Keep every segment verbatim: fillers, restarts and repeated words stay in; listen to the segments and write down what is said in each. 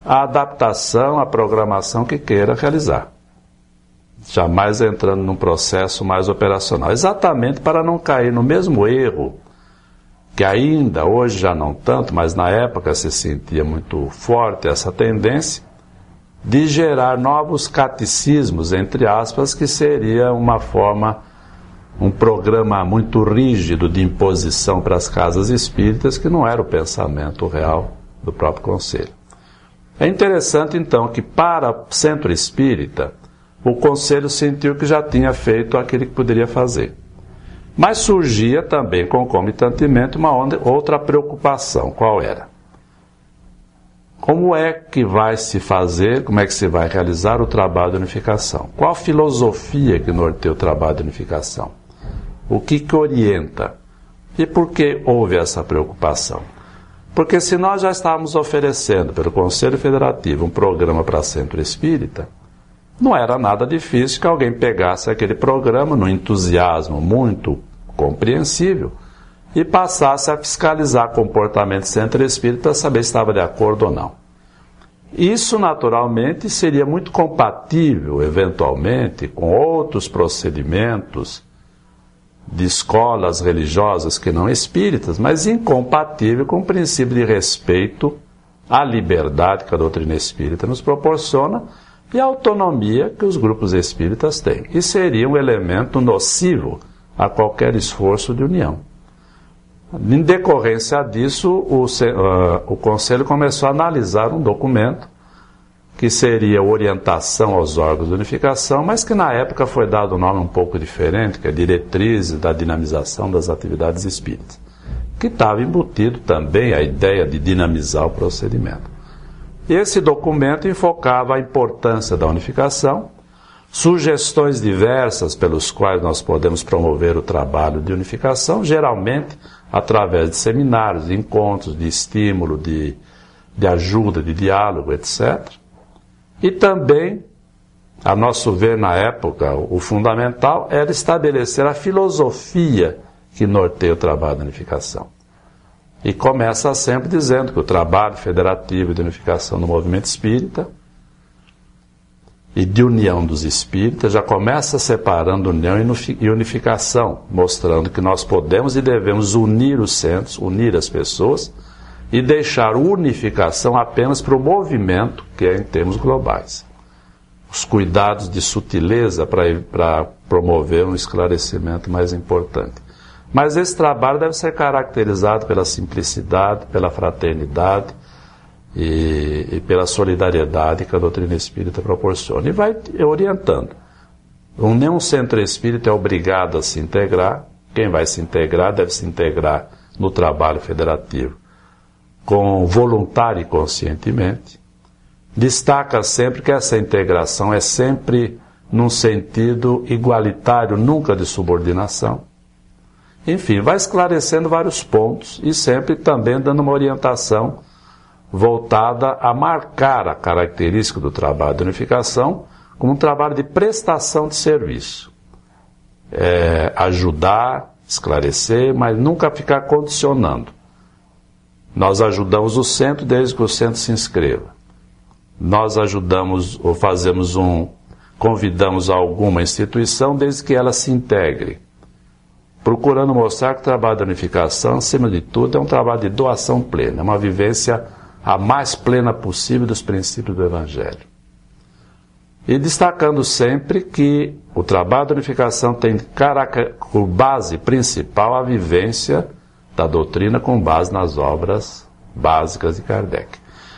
a adaptação, a programação que queira realizar. Jamais entrando num processo mais operacional. Exatamente para não cair no mesmo erro, que ainda, hoje já não tanto, mas na época se sentia muito forte essa tendência, de gerar novos catecismos, entre aspas, que seria uma forma, um programa muito rígido de imposição para as casas espíritas, que não era o pensamento real do próprio conselho. É interessante, então, que para o centro espírita, o conselho sentiu que já tinha feito aquilo que poderia fazer. Mas surgia também, concomitantemente, uma outra preocupação. Qual era? Como é que vai se fazer, como é que se vai realizar o trabalho de unificação? Qual a filosofia que norteia o trabalho de unificação? O que que orienta? E por que houve essa preocupação? Porque se nós já estávamos oferecendo pelo Conselho Federativo um programa para centro espírita, não era nada difícil que alguém pegasse aquele programa, num entusiasmo muito compreensível, e passasse a fiscalizar comportamento centro espírita para saber se estava de acordo ou não. Isso, naturalmente, seria muito compatível, eventualmente, com outros procedimentos de escolas religiosas que não espíritas, mas incompatível com o princípio de respeito à liberdade que a doutrina espírita nos proporciona e a autonomia que os grupos espíritas têm. E seria um elemento nocivo a qualquer esforço de união. Em decorrência disso, o, uh, o Conselho começou a analisar um documento que seria orientação aos órgãos de unificação, mas que na época foi dado um nome um pouco diferente, que é Diretrizes da Dinamização das Atividades Espíritas, que estava embutido também a ideia de dinamizar o procedimento. Esse documento enfocava a importância da unificação, sugestões diversas pelos quais nós podemos promover o trabalho de unificação, geralmente através de seminários, de encontros, de estímulo, de, de ajuda, de diálogo, etcétera. E também, a nosso ver na época, o fundamental era estabelecer a filosofia que norteia o trabalho de unificação. E começa sempre dizendo que o trabalho federativo de unificação do movimento espírita e de união dos espíritas já começa separando união e unificação, mostrando que nós podemos e devemos unir os centros, unir as pessoas e deixar unificação apenas para o movimento, que é em termos globais. Os cuidados de sutileza para promover um esclarecimento mais importante. Mas esse trabalho deve ser caracterizado pela simplicidade, pela fraternidade e, e pela solidariedade que a doutrina espírita proporciona. E vai orientando. Nenhum centro espírita é obrigado a se integrar. Quem vai se integrar deve se integrar no trabalho federativo com voluntário e conscientemente. Destaca sempre que essa integração é sempre num sentido igualitário, nunca de subordinação. Enfim, vai esclarecendo vários pontos e sempre também dando uma orientação voltada a marcar a característica do trabalho de unificação como um trabalho de prestação de serviço. É, ajudar, esclarecer, mas nunca ficar condicionando. Nós ajudamos o centro desde que o centro se inscreva. Nós ajudamos ou fazemos um, convidamos alguma instituição desde que ela se integre. Procurando mostrar que o trabalho de unificação, acima de tudo, é um trabalho de doação plena, é uma vivência a mais plena possível dos princípios do Evangelho. E destacando sempre que o trabalho de unificação tem por base principal a vivência da doutrina com base nas obras básicas de Kardec.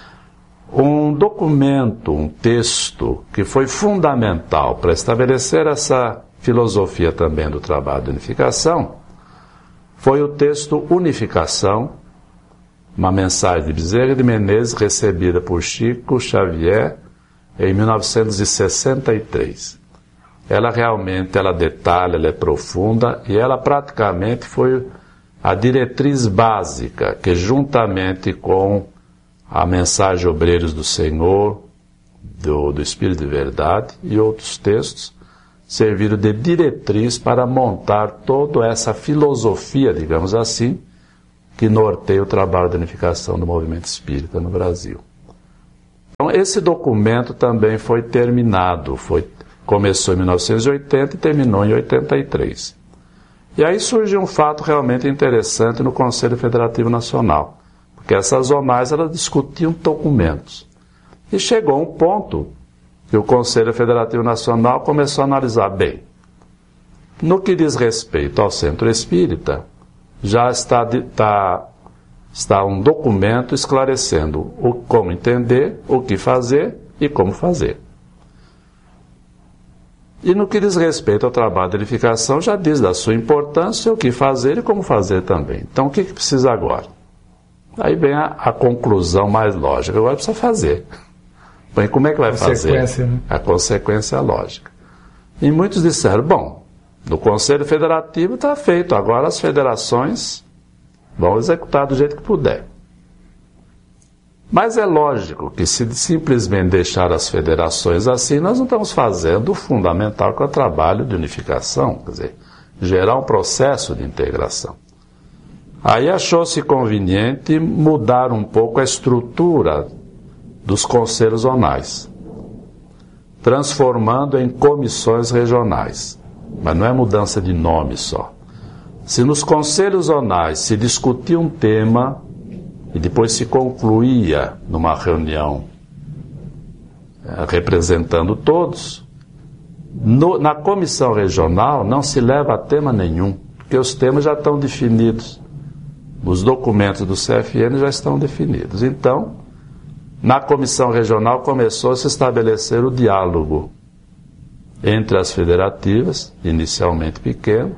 Um documento, um texto que foi fundamental para estabelecer essa filosofia também do trabalho de unificação foi o texto Unificação, uma mensagem de Bezerra de Menezes recebida por Chico Xavier em mil novecentos e sessenta e três. Ela realmente, ela detalha, ela é profunda e ela praticamente foi a diretriz básica que, juntamente com a mensagem Obreiros do Senhor, do, do Espírito de Verdade e outros textos, serviram de diretriz para montar toda essa filosofia, digamos assim, que norteia o trabalho de unificação do movimento espírita no Brasil. Então, esse documento também foi terminado, foi, começou em mil novecentos e oitenta e terminou em oitenta e três. E aí surgiu um fato realmente interessante no Conselho Federativo Nacional, porque essas zonais elas discutiam documentos. E chegou um ponto que o Conselho Federativo Nacional começou a analisar bem. No que diz respeito ao Centro Espírita, já está, está, está um documento esclarecendo o, como entender, o que fazer e como fazer. E no que diz respeito ao trabalho de edificação, já diz da sua importância, o que fazer e como fazer também. Então, o que, que precisa agora? Aí vem a, a conclusão mais lógica. Agora precisa fazer. Bem, como é que vai fazer? Né? A consequência lógica. E muitos disseram, bom, no Conselho Federativo está feito, agora as federações vão executar do jeito que puder. Mas é lógico que se simplesmente deixar as federações assim, nós não estamos fazendo o fundamental que é o trabalho de unificação, quer dizer, gerar um processo de integração. Aí achou-se conveniente mudar um pouco a estrutura dos conselhos zonais, transformando em comissões regionais. Mas não é mudança de nome só. Se nos conselhos zonais se discutia um tema e depois se concluía numa reunião é, representando todos, no, na comissão regional não se leva a tema nenhum, porque os temas já estão definidos. Os documentos do C F N já estão definidos. Então, na comissão regional começou a se estabelecer o diálogo entre as federativas, inicialmente pequeno,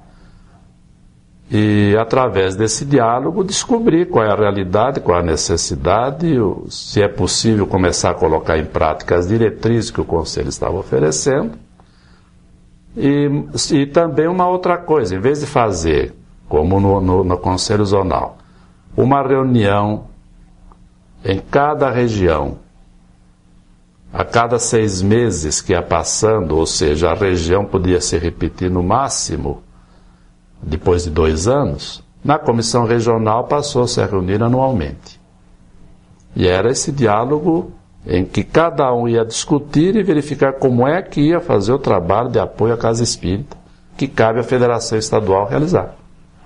e através desse diálogo descobrir qual é a realidade, qual é a necessidade, se é possível começar a colocar em prática as diretrizes que o Conselho estava oferecendo. E, e também uma outra coisa, em vez de fazer, como no, no, no Conselho Zonal, uma reunião em cada região, a cada seis meses que ia passando, ou seja, a região podia se repetir no máximo depois de dois anos, na comissão regional passou-se a reunir anualmente. E era esse diálogo em que cada um ia discutir e verificar como é que ia fazer o trabalho de apoio à casa espírita, que cabe à Federação Estadual realizar.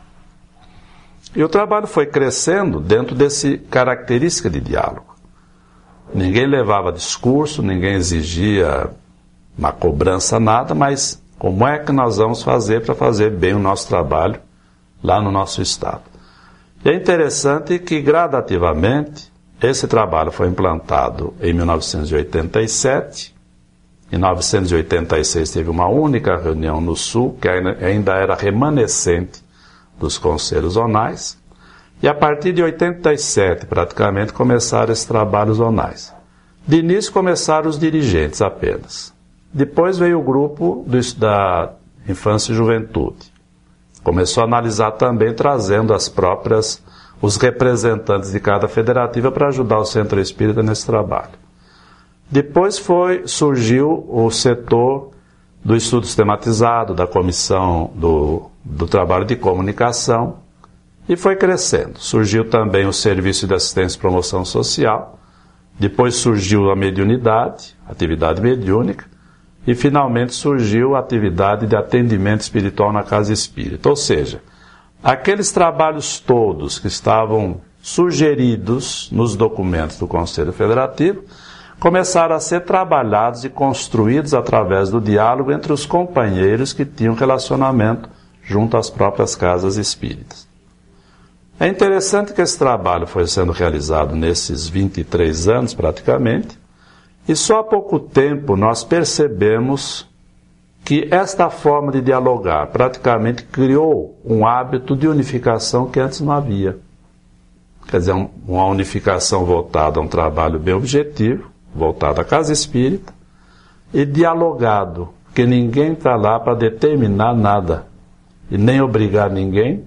E o trabalho foi crescendo dentro dessa característica de diálogo. Ninguém levava discurso, ninguém exigia uma cobrança, nada, mas como é que nós vamos fazer para fazer bem o nosso trabalho lá no nosso estado? E é interessante que, gradativamente, esse trabalho foi implantado em mil novecentos e oitenta e sete. Em mil novecentos e oitenta e seis teve uma única reunião no Sul, que ainda era remanescente dos conselhos zonais. E a partir de oitenta e sete, praticamente, começaram esses trabalhos zonais. De início começaram os dirigentes apenas. Depois veio o grupo do, da Infância e Juventude. Começou a analisar também, trazendo as próprias, os representantes de cada federativa para ajudar o Centro Espírita nesse trabalho. Depois foi, surgiu o setor do estudo sistematizado, da comissão do, do trabalho de comunicação, e foi crescendo. Surgiu também o Serviço de Assistência e Promoção Social, depois surgiu a mediunidade, atividade mediúnica, e finalmente surgiu a atividade de atendimento espiritual na casa espírita. Ou seja, aqueles trabalhos todos que estavam sugeridos nos documentos do Conselho Federativo começaram a ser trabalhados e construídos através do diálogo entre os companheiros que tinham relacionamento junto às próprias casas espíritas. É interessante que esse trabalho foi sendo realizado nesses vinte e três anos, praticamente, e só há pouco tempo nós percebemos que esta forma de dialogar praticamente criou um hábito de unificação que antes não havia. Quer dizer, uma unificação voltada a um trabalho bem objetivo, voltado à casa espírita, e dialogado, porque ninguém está lá para determinar nada, e nem obrigar ninguém,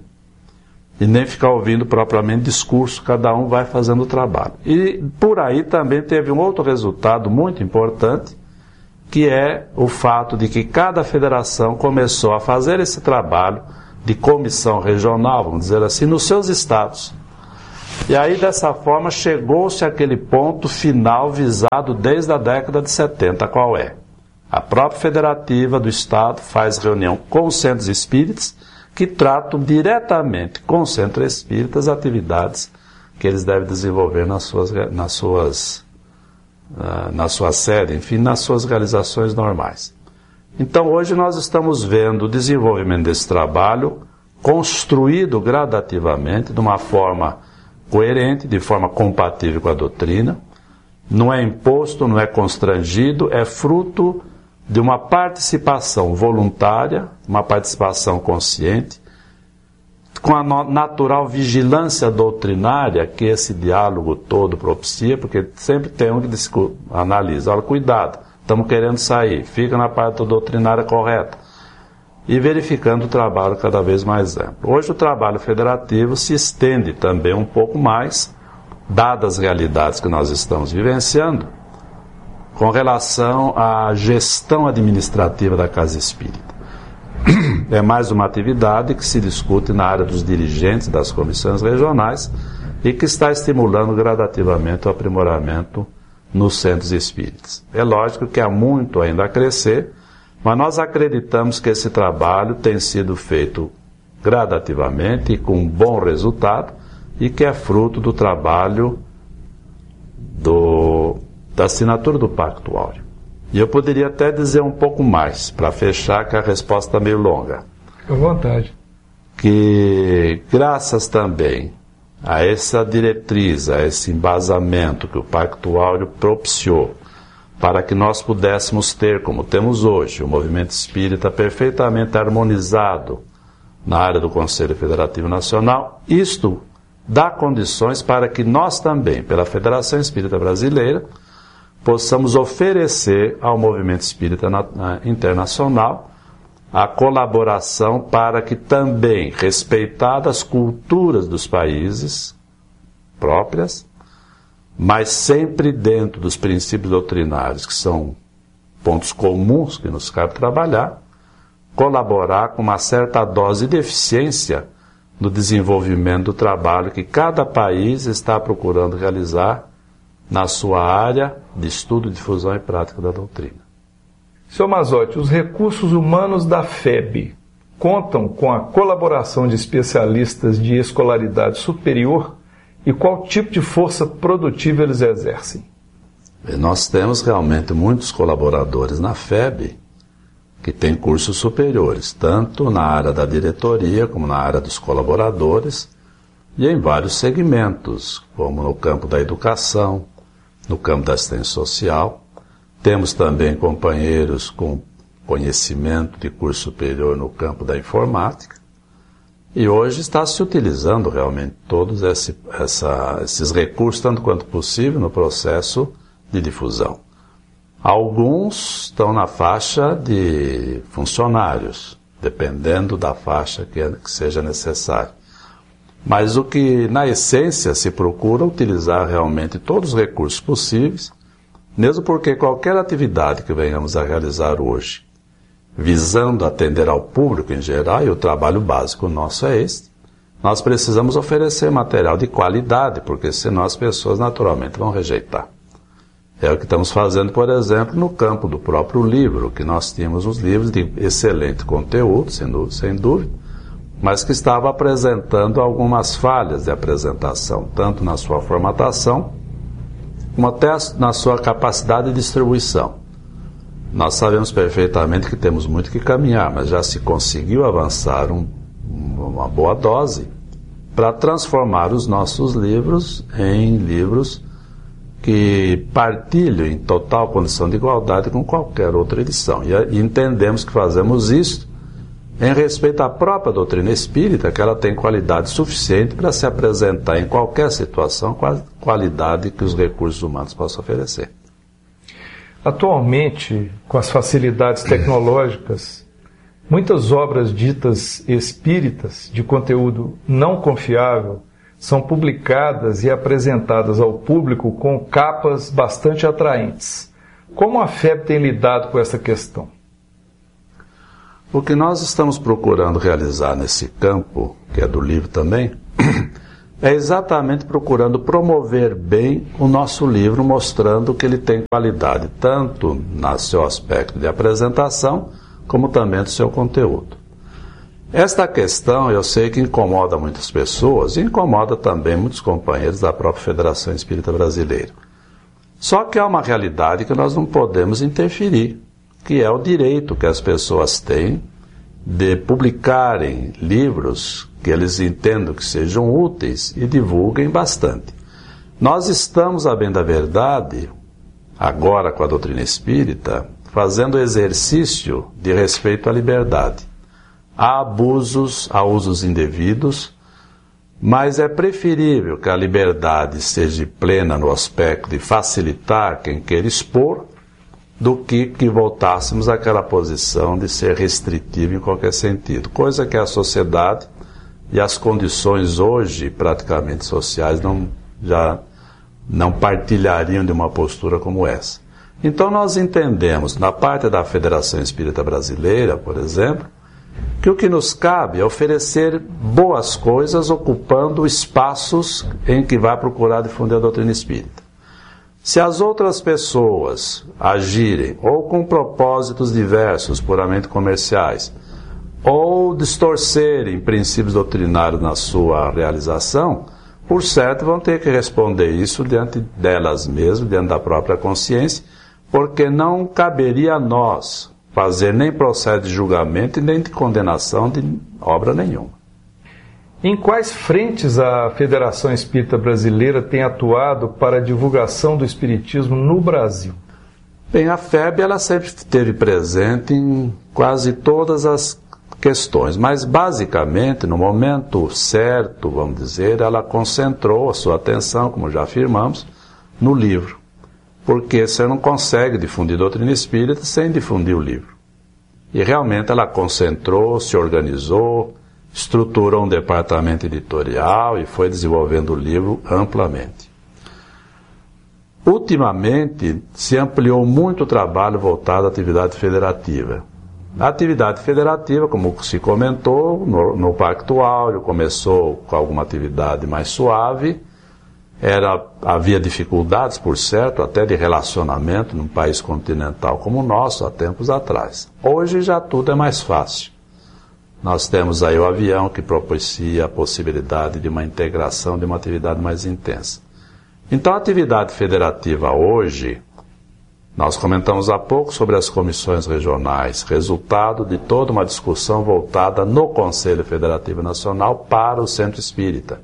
e nem ficar ouvindo propriamente discurso, cada um vai fazendo o trabalho. E por aí também teve um outro resultado muito importante, que é o fato de que cada federação começou a fazer esse trabalho de comissão regional, vamos dizer assim, nos seus estados. E aí, dessa forma, chegou-se àquele ponto final visado desde a década de setenta, qual é? A própria federativa do Estado faz reunião com os centros espíritas que tratam diretamente com os centros espíritas atividades que eles devem desenvolver nas suas, nas suas, uh, na sua sede, enfim, nas suas realizações normais. Então, hoje nós estamos vendo o desenvolvimento desse trabalho construído gradativamente, de uma forma coerente, de forma compatível com a doutrina. Não é imposto, não é constrangido, é fruto de uma participação voluntária, uma participação consciente, com a natural vigilância doutrinária que esse diálogo todo propicia, porque sempre tem um que analisa, olha, cuidado, estamos querendo sair, fica na parte doutrinária correta, e verificando o trabalho cada vez mais amplo. Hoje o trabalho federativo se estende também um pouco mais, dadas as realidades que nós estamos vivenciando, com relação à gestão administrativa da Casa Espírita. É mais uma atividade que se discute na área dos dirigentes das comissões regionais e que está estimulando gradativamente o aprimoramento nos centros espíritas. É lógico que há muito ainda a crescer, mas nós acreditamos que esse trabalho tem sido feito gradativamente e com um bom resultado e que é fruto do trabalho do, da assinatura do Pacto Áureo. E eu poderia até dizer um pouco mais, para fechar, que a resposta é meio longa. Fique à vontade. Que, graças também a essa diretriz, a esse embasamento que o Pacto Áureo propiciou, para que nós pudéssemos ter, como temos hoje, o movimento espírita perfeitamente harmonizado na área do Conselho Federativo Nacional, isto dá condições para que nós também, pela Federação Espírita Brasileira, possamos oferecer ao movimento espírita internacional a colaboração para que também, respeitadas as culturas dos países próprias, mas sempre dentro dos princípios doutrinários, que são pontos comuns que nos cabe trabalhar, colaborar com uma certa dose de eficiência no desenvolvimento do trabalho que cada país está procurando realizar na sua área de estudo, difusão e prática da doutrina. senhor Mazzotti, os recursos humanos da F E B contam com a colaboração de especialistas de escolaridade superior e qual tipo de força produtiva eles exercem? Nós temos realmente muitos colaboradores na F E B que têm cursos superiores, tanto na área da diretoria como na área dos colaboradores e em vários segmentos, como no campo da educação, no campo da assistência social. Temos também companheiros com conhecimento de curso superior no campo da informática. E hoje está se utilizando realmente todos esse, essa, esses recursos, tanto quanto possível, no processo de difusão. Alguns estão na faixa de funcionários, dependendo da faixa que, que seja necessária. Mas o que, na essência, se procura utilizar realmente todos os recursos possíveis, mesmo porque qualquer atividade que venhamos a realizar hoje, visando atender ao público em geral, e o trabalho básico nosso é este, nós precisamos oferecer material de qualidade, porque senão as pessoas naturalmente vão rejeitar. É o que estamos fazendo, por exemplo, no campo do próprio livro, que nós tínhamos uns livros de excelente conteúdo, sem dúvida, sem dúvida, mas que estava apresentando algumas falhas de apresentação, tanto na sua formatação, como até na sua capacidade de distribuição. Nós sabemos perfeitamente que temos muito que caminhar, mas já se conseguiu avançar um, uma boa dose para transformar os nossos livros em livros que partilham em total condição de igualdade com qualquer outra edição. E, e entendemos que fazemos isso em respeito à própria doutrina espírita, que ela tem qualidade suficiente para se apresentar em qualquer situação com a qualidade que os recursos humanos possam oferecer. Atualmente, com as facilidades tecnológicas, muitas obras ditas espíritas, de conteúdo não confiável, são publicadas e apresentadas ao público com capas bastante atraentes. Como a F E B tem lidado com essa questão? O que nós estamos procurando realizar nesse campo, que é do livro também, é exatamente procurando promover bem o nosso livro, mostrando que ele tem qualidade, tanto no seu aspecto de apresentação, como também do seu conteúdo. Esta questão eu sei que incomoda muitas pessoas, e incomoda também muitos companheiros da própria Federação Espírita Brasileira. Só que há uma realidade que nós não podemos interferir, que é o direito que as pessoas têm de publicarem livros que eles entendam que sejam úteis e divulguem bastante. Nós estamos, a bem da verdade, agora com a doutrina espírita, fazendo exercício de respeito à liberdade. Há abusos, há usos indevidos, mas é preferível que a liberdade esteja plena no aspecto de facilitar quem queira expor, do que que voltássemos àquela posição de ser restritivo em qualquer sentido, coisa que a sociedade e as condições hoje praticamente sociais não, já não partilhariam de uma postura como essa. Então nós entendemos, na parte da Federação Espírita Brasileira, por exemplo, que o que nos cabe é oferecer boas coisas ocupando espaços em que vai procurar difundir a doutrina espírita. Se as outras pessoas agirem ou com propósitos diversos, puramente comerciais, ou distorcerem princípios doutrinários na sua realização, por certo vão ter que responder isso diante delas mesmas, diante da própria consciência, porque não caberia a nós fazer nem processo de julgamento e nem de condenação de obra nenhuma. Em quais frentes a Federação Espírita Brasileira tem atuado para a divulgação do Espiritismo no Brasil? Bem, a F E B ela sempre esteve presente em quase todas as questões, mas basicamente, no momento certo, vamos dizer, ela concentrou a sua atenção, como já afirmamos, no livro. Porque você não consegue difundir doutrina espírita sem difundir o livro. E realmente ela concentrou, se organizou, estruturou um departamento editorial e foi desenvolvendo o livro amplamente. Ultimamente, se ampliou muito o trabalho voltado à atividade federativa. A atividade federativa, como se comentou, no, no Pacto Áureo, começou com alguma atividade mais suave. Era, havia dificuldades, por certo, até de relacionamento num país continental como o nosso, há tempos atrás. Hoje já tudo é mais fácil. Nós temos aí o avião que propicia a possibilidade de uma integração, de uma atividade mais intensa. Então a atividade federativa hoje, nós comentamos há pouco sobre as comissões regionais, resultado de toda uma discussão voltada no Conselho Federativo Nacional para o Centro Espírita.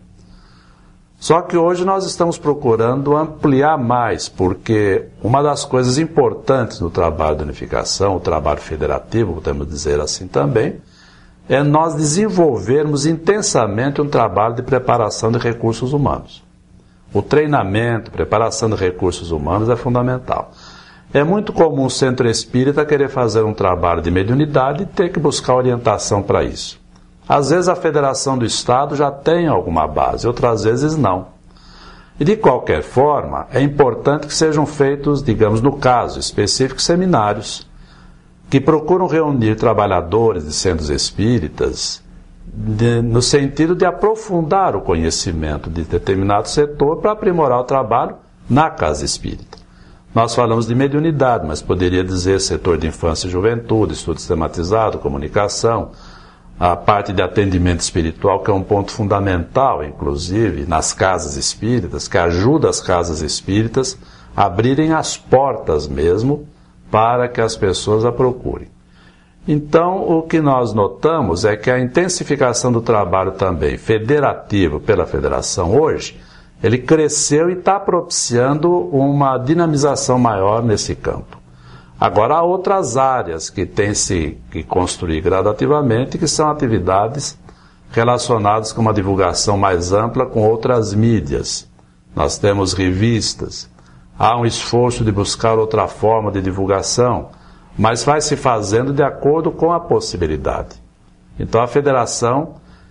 Só que hoje nós estamos procurando ampliar mais, porque uma das coisas importantes no trabalho de unificação, o trabalho federativo, podemos dizer assim também, é nós desenvolvermos intensamente um trabalho de preparação de recursos humanos. O treinamento, preparação de recursos humanos é fundamental. É muito comum o centro espírita querer fazer um trabalho de mediunidade e ter que buscar orientação para isso. Às vezes a Federação do Estado já tem alguma base, outras vezes não. E de qualquer forma, é importante que sejam feitos, digamos no caso específico, seminários, que procuram reunir trabalhadores de centros espíritas de, no sentido de aprofundar o conhecimento de determinado setor para aprimorar o trabalho na casa espírita. Nós falamos de mediunidade, mas poderia dizer setor de infância e juventude, estudo sistematizado, comunicação, a parte de atendimento espiritual, que é um ponto fundamental, inclusive, nas casas espíritas, que ajuda as casas espíritas a abrirem as portas mesmo para que as pessoas a procurem. Então, o que nós notamos é que a intensificação do trabalho também federativo pela federação hoje, ele cresceu e está propiciando uma dinamização maior nesse campo. Agora, há outras áreas que têm se que construir gradativamente, que são atividades relacionadas com uma divulgação mais ampla com outras mídias. Nós temos revistas. Há um esforço de buscar outra forma de divulgação, mas vai se fazendo de acordo com a possibilidade. Então a federação,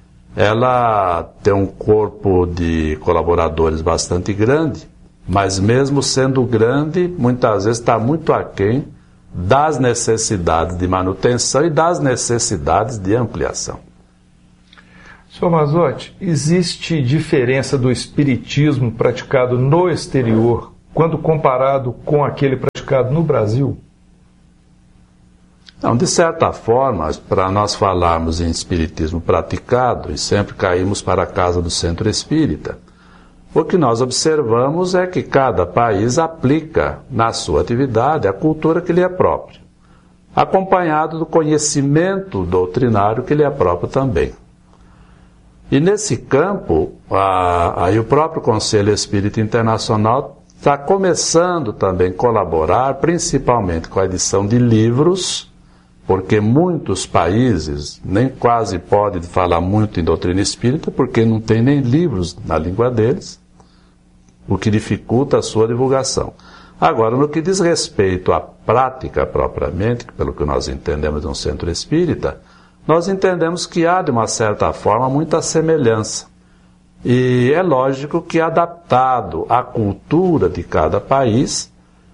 ela tem um corpo de colaboradores bastante grande, mas mesmo sendo grande, muitas vezes está muito aquém das necessidades de manutenção e das necessidades de ampliação. O senhor Mazzotti, existe diferença do espiritismo praticado no exterior quando comparado com aquele praticado no Brasil? Não, de certa forma, para nós falarmos em espiritismo praticado, e sempre caímos para a casa do centro espírita, o que nós observamos é que cada país aplica na sua atividade a cultura que lhe é própria, acompanhado do conhecimento doutrinário que lhe é próprio também. E nesse campo, a, aí o próprio Conselho Espírita Internacional está começando também a colaborar, principalmente com a edição de livros, porque muitos países nem quase podem falar muito em doutrina espírita, porque não tem nem livros na língua deles, o que dificulta a sua divulgação. Agora, no que diz respeito à prática propriamente, pelo que nós entendemos de um centro espírita, nós entendemos que há, de uma certa forma, muita semelhança. E é lógico que, adaptado à cultura de cada país,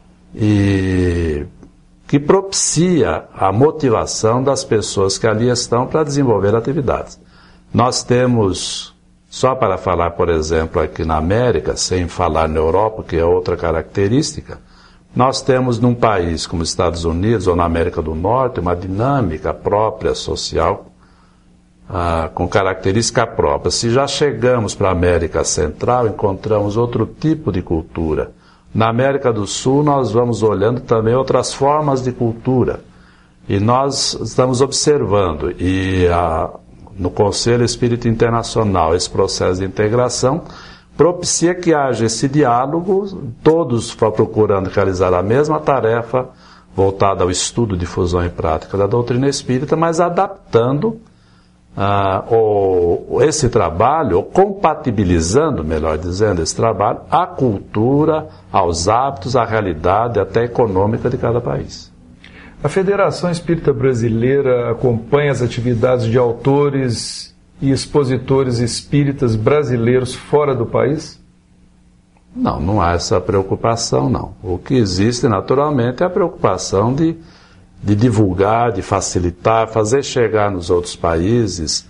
e que propicia a motivação das pessoas que ali estão para desenvolver atividades. Nós temos, só para falar, por exemplo, aqui na América, sem falar na Europa, que é outra característica, nós temos num país como os Estados Unidos ou na América do Norte uma dinâmica própria social, ah, com característica própria. Se já chegamos para a América Central, encontramos outro tipo de cultura. Na América do Sul, nós vamos olhando também outras formas de cultura. E nós estamos observando, e a, no Conselho Espírita Internacional, esse processo de integração propicia que haja esse diálogo, todos procurando realizar a mesma tarefa, voltada ao estudo, difusão e prática da doutrina espírita, mas adaptando ah, o, esse trabalho, ou compatibilizando, melhor dizendo, esse trabalho, à cultura, aos hábitos, à realidade até econômica de cada país. A Federação Espírita Brasileira acompanha as atividades de autores e expositores espíritas brasileiros fora do país? Não, não há essa preocupação, não. O que existe, naturalmente, é a preocupação de, de divulgar, de facilitar, fazer chegar nos outros países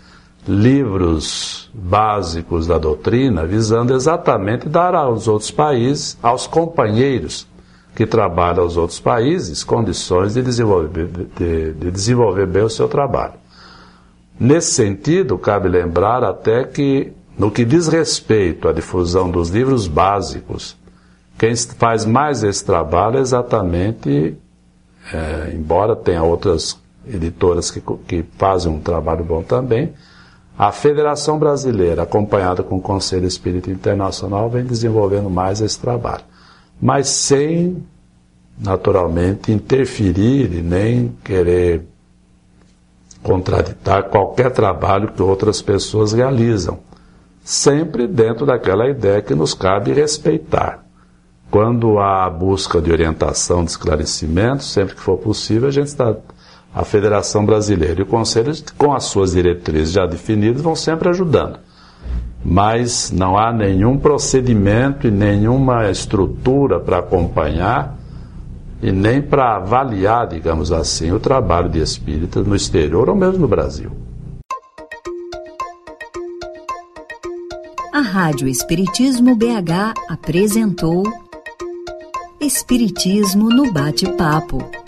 livros básicos da doutrina, visando exatamente dar aos outros países, aos companheiros que trabalham aos outros países, condições de desenvolver, de, de desenvolver bem o seu trabalho. Nesse sentido, cabe lembrar até que, no que diz respeito à difusão dos livros básicos, quem faz mais esse trabalho é exatamente, é, embora tenha outras editoras que, que fazem um trabalho bom também, a Federação Brasileira, acompanhada com o Conselho Espírita Internacional, vem desenvolvendo mais esse trabalho, mas sem, naturalmente, interferir e nem querer contraditar qualquer trabalho que outras pessoas realizam, sempre dentro daquela ideia que nos cabe respeitar. Quando há busca de orientação, de esclarecimento, sempre que for possível, a gente está, a Federação Brasileira e o Conselho, com as suas diretrizes já definidas, vão sempre ajudando. Mas não há nenhum procedimento e nenhuma estrutura para acompanhar e nem para avaliar, digamos assim, o trabalho de espíritas no exterior ou mesmo no Brasil. A Rádio Espiritismo B H apresentou Espiritismo no Bate-Papo.